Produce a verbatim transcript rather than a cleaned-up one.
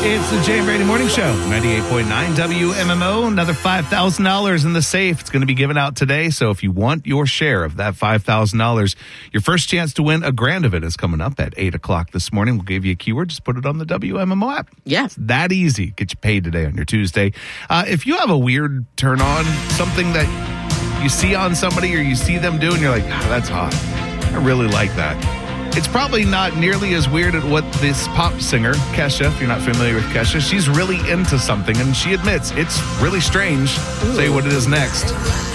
It's the Jay and Brady Morning Show, ninety-eight point nine W M M O. Another five thousand dollars in the safe. It's going to be given out today. So if you want your share of that five thousand dollars, your first chance to win a grand of it is coming up at eight o'clock this morning. We'll give you a keyword. Just put it on the W M M O app. Yeah. It's that easy. Get you paid today on your Tuesday. Uh, if you have a weird turn on, something that you see on somebody or you see them do and you're like, ah, that's hot. I really like that. It's probably not nearly as weird as what this pop singer, Kesha, if you're not familiar with Kesha, she's really into something, and she admits it's really strange. Ooh. Say what it is next.